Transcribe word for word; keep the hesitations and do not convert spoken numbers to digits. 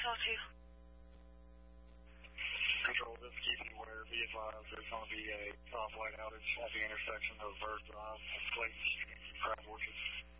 talk to you? Control, this is Keith Ware. Be advised, there's going to be a top light outage at the intersection of Bird Drive and Clayton Street in Crab Orchard.